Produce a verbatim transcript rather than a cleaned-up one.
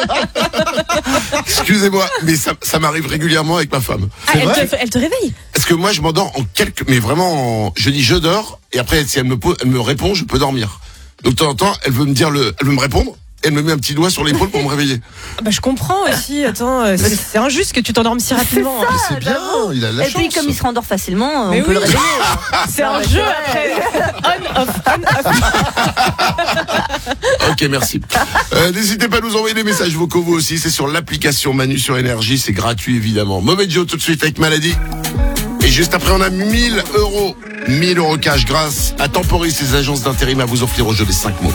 Excusez-moi, mais ça, ça m'arrive régulièrement avec ma femme. Ah, elle, te, elle te réveille? Parce que moi, je m'endors en quelques, mais vraiment, en... je dis je dors, et après, si elle me pose, elle me répond, je peux dormir. Donc de temps en temps, elle veut me dire le, elle veut me répondre. Elle me met un petit doigt sur l'épaule pour me réveiller. Ah bah je comprends aussi. Attends, euh, c'est, c'est injuste que tu t'endormes si rapidement. C'est ça, Mais c'est bien, j'avoue. il a de la Et puis chance. comme il se rendort facilement, Mais on peut oui. le réveiller. C'est un Ouais, jeu ouais. après. On off, on off. Ok, merci. Euh, n'hésitez pas à nous envoyer des messages vocaux vous aussi. C'est sur l'application Manu sur Énergie. C'est gratuit évidemment. Mauvais Joe tout de suite avec Maladie. Et juste après, on a mille euros. mille euros cash grâce à Temporis, ces agences d'intérim à vous offrir au jeu des cinq mots.